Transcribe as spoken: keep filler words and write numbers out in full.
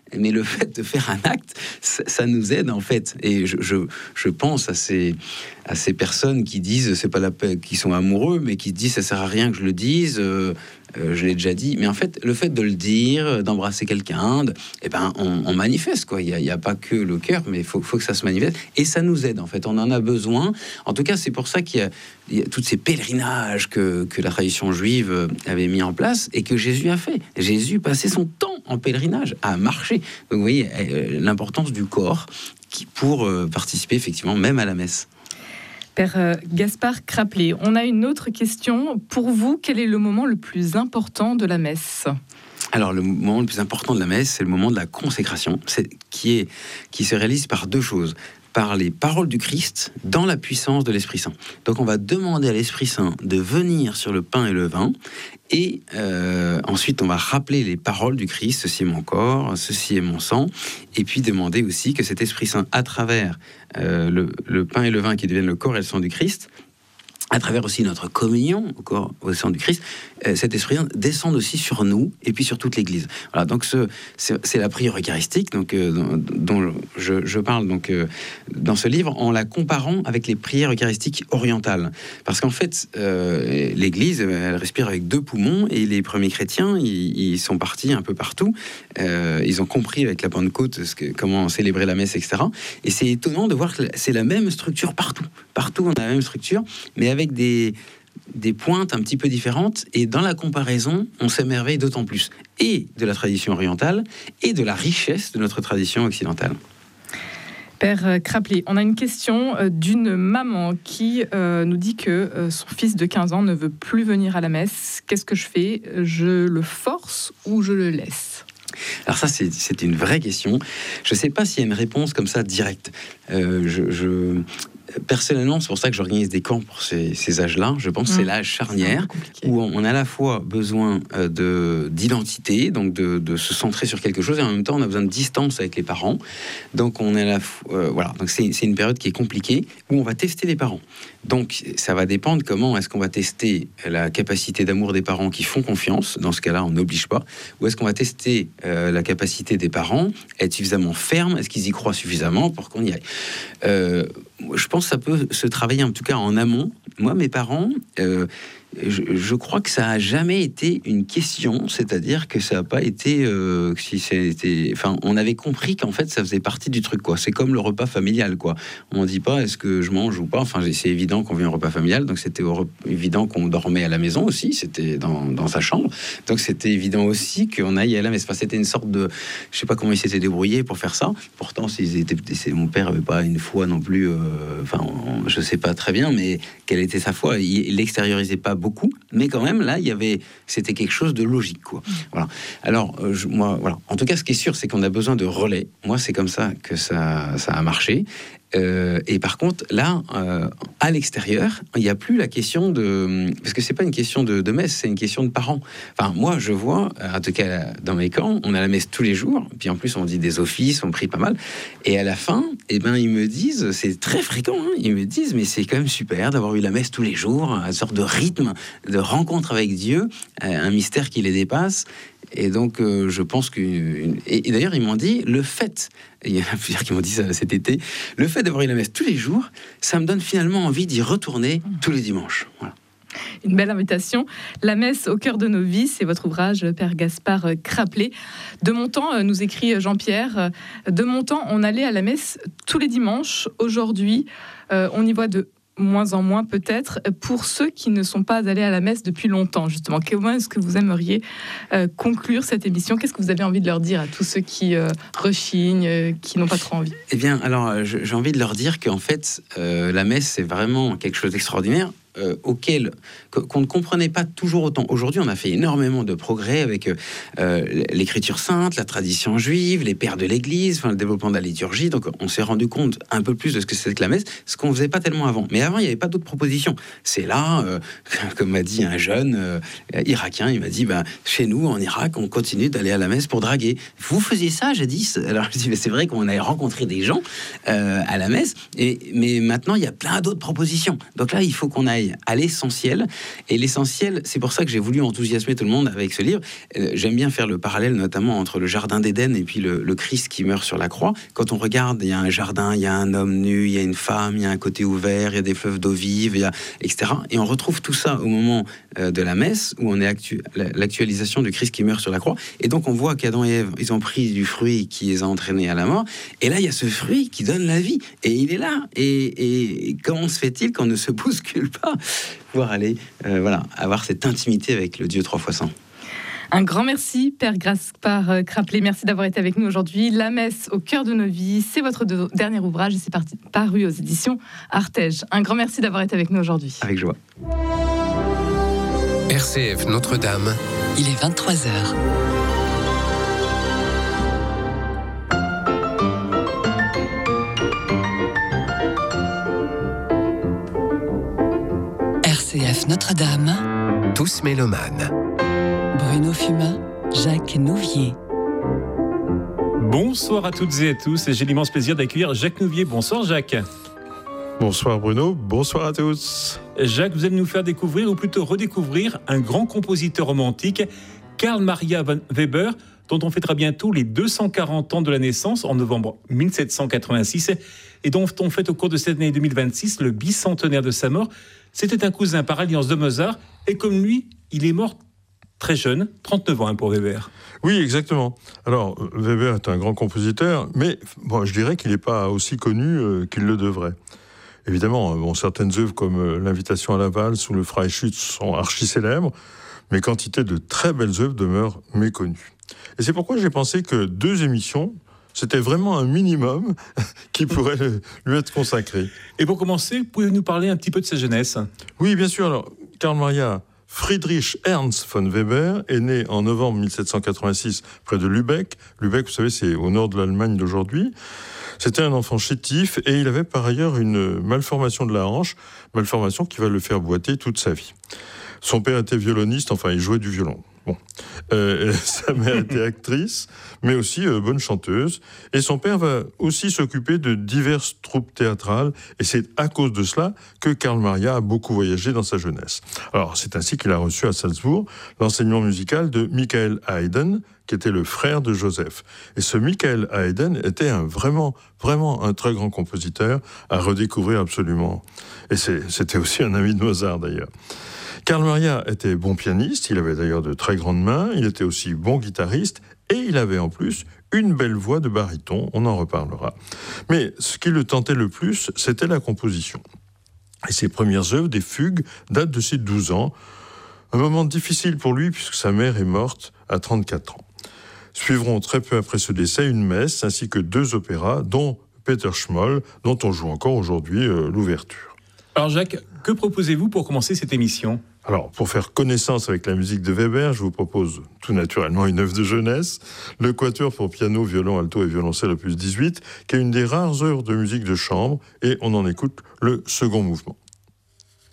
mais le fait de faire un acte, ça, ça nous aide en fait. Et je, je, je pense à ces, à ces personnes qui disent, c'est pas la peine, qui sont amoureux, mais qui disent ça sert à rien que je le dise. Euh, euh, je l'ai déjà dit. Mais en fait, le fait de le dire, d'embrasser quelqu'un, de, eh ben, on, on manifeste quoi. Il y a, a pas que le cœur, mais il faut, faut que ça se manifeste. Et ça nous aide en fait. On en a besoin. En tout cas, c'est pour ça qu'il y a, il y a tous ces pèlerinages que, que la tradition juive avait mis en place et que Jésus a fait. Jésus passait son temps en pèlerinage, à marcher. Donc vous voyez euh, l'importance du corps qui, pour euh, participer effectivement même à la messe. Père euh, Gaspard Craplet, on a une autre question. Pour vous, quel est le moment le plus important de la messe ? Alors, le moment le plus important de la messe, c'est le moment de la consécration, c'est, qui, est, qui se réalise par deux choses. Par les paroles du Christ dans la puissance de l'Esprit Saint. Donc on va demander à l'Esprit Saint de venir sur le pain et le vin, et euh, ensuite on va rappeler les paroles du Christ, ceci est mon corps, ceci est mon sang, et puis demander aussi que cet Esprit Saint, à travers euh, le, le pain et le vin qui deviennent le corps et le sang du Christ, à travers aussi notre communion au corps, au sang du Christ, euh, cet Esprit descend aussi sur nous et puis sur toute l'Église. Voilà, donc ce, c'est, c'est la prière eucharistique donc, euh, dont, dont je, je parle donc, euh, dans ce livre en la comparant avec les prières eucharistiques orientales. Parce qu'en fait, euh, l'Église, elle respire avec deux poumons et les premiers chrétiens, ils, ils sont partis un peu partout. Euh, ils ont compris avec la Pentecôte ce que, comment célébrer la messe, et cetera. Et c'est étonnant de voir que c'est la même structure partout. Partout, on a la même structure, mais avec avec des, des pointes un petit peu différentes, et dans la comparaison, on s'émerveille d'autant plus, et de la tradition orientale, et de la richesse de notre tradition occidentale. Père Craplet, on a une question d'une maman qui euh, nous dit que euh, son fils de quinze ans ne veut plus venir à la messe. Qu'est-ce que je fais ? Je le force ou je le laisse ? Alors ça, c'est, c'est une vraie question. Je ne sais pas s'il y a une réponse comme ça directe. Euh, je... je... Personnellement, c'est pour ça que j'organise des camps pour ces, ces âges-là. Je pense que mmh. c'est l'âge charnière où on a à la fois besoin de, d'identité, donc de, de se centrer sur quelque chose, et en même temps, on a besoin de distance avec les parents. Donc, on est à la fois, euh, voilà. Donc, c'est, c'est une période qui est compliquée où on va tester les parents. Donc, ça va dépendre comment est-ce qu'on va tester la capacité d'amour des parents qui font confiance. Dans ce cas-là, on n'oblige pas. Ou est-ce qu'on va tester euh, la capacité des parents à être suffisamment ferme ? Est-ce qu'ils y croient suffisamment pour qu'on y aille ? euh, Je pense que ça peut se travailler en tout cas en amont. Moi, mes parents, euh, je, je crois que ça n'a jamais été une question, c'est-à-dire que ça n'a pas été... Euh, si c'était, enfin, on avait compris qu'en fait, ça faisait partie du truc, quoi. C'est comme le repas familial, quoi. On ne dit pas est-ce que je mange ou pas. Enfin, c'est évident qu'on vient au repas familial, donc c'était évident qu'on dormait à la maison aussi, c'était dans, dans sa chambre. Donc c'était évident aussi qu'on aille à la messe. Enfin, c'était une sorte de... Je ne sais pas comment ils s'étaient débrouillés pour faire ça. Pourtant, s'ils étaient, c'est, mon père n'avait pas une foi non plus... Euh, enfin, on, je ne sais pas très bien, mais quelle était sa foi. Il, il l'extériorisait pas beaucoup, mais quand même, là, il y avait... C'était quelque chose de logique, quoi. Voilà. Alors, euh, je, moi, voilà. En tout cas, ce qui est sûr, c'est qu'on a besoin de relais. Moi, c'est comme ça que ça, ça a marché. Euh, et par contre, là, euh, à l'extérieur, il n'y a plus la question de... Parce que c'est pas une question de, de messe, c'est une question de parents. Enfin, moi, je vois, en tout cas, dans mes camps, on a la messe tous les jours, puis en plus, on dit des offices, on prie pas mal. Et à la fin, eh ben, ils me disent, c'est très fréquent, hein, ils me disent, mais c'est quand même super d'avoir eu la messe tous les jours, une sorte de rythme, de rencontre avec Dieu, un mystère qui les dépasse. Et donc, euh, je pense que... Et, et d'ailleurs, ils m'ont dit, le fait... Il y en a plusieurs qui m'ont dit ça cet été. Le fait d'avoir eu la messe tous les jours, ça me donne finalement envie d'y retourner tous les dimanches. Voilà. Une belle invitation. La messe au cœur de nos vies, c'est votre ouvrage, Père Gaspard Craplet. De mon temps, nous écrit Jean-Pierre, de mon temps, on allait à la messe tous les dimanches. Aujourd'hui, euh, on y voit de moins en moins peut-être, pour ceux qui ne sont pas allés à la messe depuis longtemps, justement. Comment est-ce que vous aimeriez euh, conclure cette émission ? Qu'est-ce que vous avez envie de leur dire à tous ceux qui euh, rechignent, euh, qui n'ont pas trop envie ? Eh bien, alors, j'ai envie de leur dire qu'en fait, euh, la messe, c'est vraiment quelque chose d'extraordinaire. Euh, auquel qu'on ne comprenait pas toujours autant. Aujourd'hui, on a fait énormément de progrès avec euh, l'écriture sainte, la tradition juive, les pères de l'Église, enfin, le développement de la liturgie. Donc, on s'est rendu compte un peu plus de ce que c'est que la messe, ce qu'on ne faisait pas tellement avant. Mais avant, il n'y avait pas d'autres propositions. C'est là, euh, comme m'a dit un jeune euh, irakien, il m'a dit, bah, chez nous, en Irak, on continue d'aller à la messe pour draguer. Vous faisiez ça, jadis ? Alors, je dis, mais c'est vrai qu'on a rencontré des gens euh, à la messe, et, mais maintenant, il y a plein d'autres propositions. Donc là, il faut qu'on aille aille à l'essentiel. Et l'essentiel, c'est pour ça que j'ai voulu enthousiasmer tout le monde avec ce livre. Euh, j'aime bien faire le parallèle, notamment entre le jardin d'Éden et puis le, le Christ qui meurt sur la croix. Quand on regarde, il y a un jardin, il y a un homme nu, il y a une femme, il y a un côté ouvert, il y a des fleuves d'eau vive, il y a, et cetera. Et on retrouve tout ça au moment euh, de la messe, où on est actu- l'actualisation du Christ qui meurt sur la croix. Et donc on voit qu'Adam et Ève, ils ont pris du fruit qui les a entraînés à la mort. Et là, il y a ce fruit qui donne la vie. Et il est là. Et, et comment se fait-il qu'on ne se bouscule pas pour aller euh, voilà, avoir cette intimité avec le Dieu trois fois saint? Un grand merci, Père Gaspard Craplet. Merci d'avoir été avec nous aujourd'hui. La messe au cœur de nos vies, c'est votre de- dernier ouvrage et c'est parti, paru aux éditions Artege. Un grand merci d'avoir été avec nous aujourd'hui. Avec joie. R C F Notre-Dame. Il est vingt-trois heures. R C F Notre-Dame. Tous mélomanes. Bruno Fumin, Jacques Nouvier. Bonsoir à toutes et à tous, et j'ai l'immense plaisir d'accueillir Jacques Nouvier. Bonsoir Jacques. Bonsoir Bruno, bonsoir à tous. Jacques, vous allez nous faire découvrir, ou plutôt redécouvrir, un grand compositeur romantique, Carl Maria von Weber, dont on fêtera bientôt les deux cent quarante ans de la naissance en novembre mille sept cent quatre-vingt-six, et dont on fête au cours de cette année deux mille vingt-six le bicentenaire de sa mort. C'était un cousin par alliance de Mozart, et comme lui, il est mort très jeune, trente-neuf ans hein, pour Weber. Oui, exactement. Alors, Weber est un grand compositeur, mais bon, je dirais qu'il n'est pas aussi connu euh, qu'il le devrait. Évidemment, bon, certaines œuvres comme euh, l'Invitation à la valse ou le Freischütz sont archi-célèbres, mais quantité de très belles œuvres demeurent méconnues. Et c'est pourquoi j'ai pensé que deux émissions, c'était vraiment un minimum qui pourrait lui être consacré. Et pour commencer, pouvez-vous nous parler un petit peu de sa jeunesse ? Oui, bien sûr. Alors, Carl Maria Friedrich Ernst von Weber est né en novembre mille sept cent quatre-vingt-six près de Lübeck. Lübeck, vous savez, c'est au nord de l'Allemagne d'aujourd'hui. C'était un enfant chétif et il avait par ailleurs une malformation de la hanche, malformation qui va le faire boiter toute sa vie. Son père était violoniste, enfin il jouait du violon. Bon. Euh, sa mère était actrice, mais aussi euh, bonne chanteuse. Et son père va aussi s'occuper de diverses troupes théâtrales. Et c'est à cause de cela que Carl Maria a beaucoup voyagé dans sa jeunesse. Alors, c'est ainsi qu'il a reçu à Salzbourg l'enseignement musical de Michael Haydn, qui était le frère de Joseph. Et ce Michael Haydn était un, vraiment, vraiment un très grand compositeur à redécouvrir absolument. Et c'est, c'était aussi un ami de Mozart, d'ailleurs. Carl Maria était bon pianiste, il avait d'ailleurs de très grandes mains, il était aussi bon guitariste, et il avait en plus une belle voix de baryton, on en reparlera. Mais ce qui le tentait le plus, c'était la composition. Et ses premières œuvres, des fugues, datent de ses douze ans, un moment difficile pour lui puisque sa mère est morte à trente-quatre ans. Suivront très peu après ce décès une messe ainsi que deux opéras, dont Peter Schmoll, dont on joue encore aujourd'hui euh, l'ouverture. Alors Jacques, que proposez-vous pour commencer cette émission ? Alors, pour faire connaissance avec la musique de Weber, je vous propose tout naturellement une œuvre de jeunesse, le Quatuor pour piano, violon, alto et violoncelle opus dix-huit, qui est une des rares œuvres de musique de chambre, et on en écoute le second mouvement.